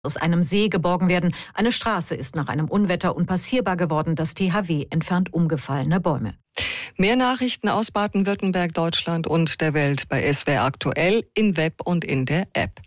aus einem See geborgen werden. Eine Straße ist nach einem Unwetter unpassierbar geworden. Das THW entfernt umgefallene Bäume. Mehr Nachrichten aus Baden-Württemberg, Deutschland und der Welt bei SWR aktuell im Web und in der App.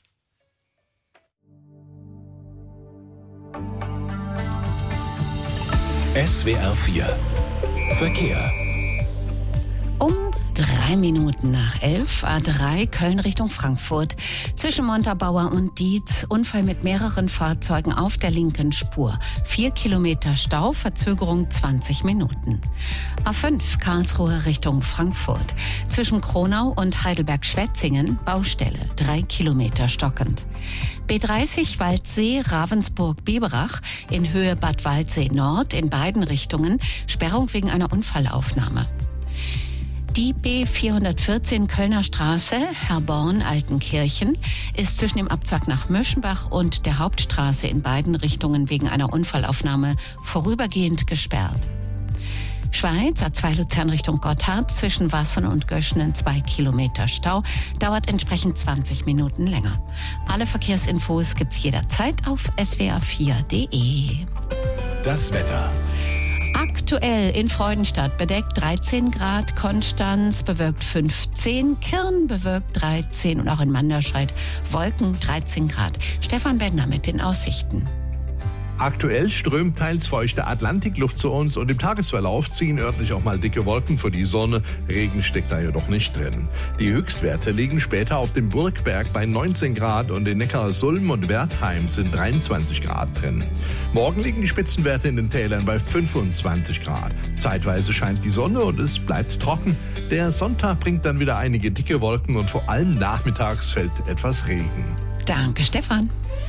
SWR 4 Verkehr. Um 3 Minuten nach 11, A3 Köln Richtung Frankfurt. Zwischen Montabaur und Dietz, Unfall mit mehreren Fahrzeugen auf der linken Spur. 4 Kilometer Stau, Verzögerung 20 Minuten. A5 Karlsruhe Richtung Frankfurt. Zwischen Kronau und Heidelberg-Schwetzingen, Baustelle, 3 Kilometer stockend. B30 Waldsee, Ravensburg-Biberach in Höhe Bad Waldsee Nord in beiden Richtungen, Sperrung wegen einer Unfallaufnahme. Die B414 Kölner Straße, Herborn-Altenkirchen, ist zwischen dem Abzweig nach Möschenbach und der Hauptstraße in beiden Richtungen wegen einer Unfallaufnahme vorübergehend gesperrt. Schweiz, A2 Luzern Richtung Gotthard, zwischen Wassern und Göschenen 2 Kilometer Stau, dauert entsprechend 20 Minuten länger. Alle Verkehrsinfos gibt's jederzeit auf swr4.de. Das Wetter. Aktuell in Freudenstadt bedeckt 13 Grad, Konstanz bewölkt 15, Kirn bewölkt 13 und auch in Manderscheid Wolken 13 Grad. Stefan Bender mit den Aussichten. Aktuell strömt teils feuchte Atlantikluft zu uns und im Tagesverlauf ziehen örtlich auch mal dicke Wolken vor die Sonne. Regen steckt da jedoch nicht drin. Die Höchstwerte liegen später auf dem Burgberg bei 19 Grad und in Neckarsulm und Wertheim sind 23 Grad drin. Morgen liegen die Spitzenwerte in den Tälern bei 25 Grad. Zeitweise scheint die Sonne und es bleibt trocken. Der Sonntag bringt dann wieder einige dicke Wolken und vor allem nachmittags fällt etwas Regen. Danke, Stefan.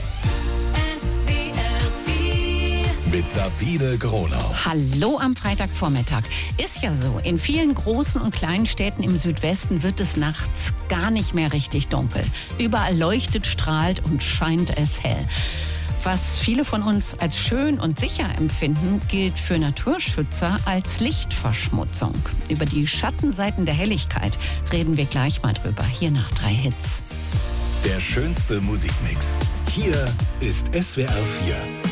Mit Sabine Gronau. Hallo am Freitagvormittag. Ist ja so, in vielen großen und kleinen Städten im Südwesten wird es nachts gar nicht mehr richtig dunkel. Überall leuchtet, strahlt und scheint es hell. Was viele von uns als schön und sicher empfinden, gilt für Naturschützer als Lichtverschmutzung. Über die Schattenseiten der Helligkeit reden wir gleich mal drüber. Hier nach 3 Hits. Der schönste Musikmix. Hier ist SWR 4.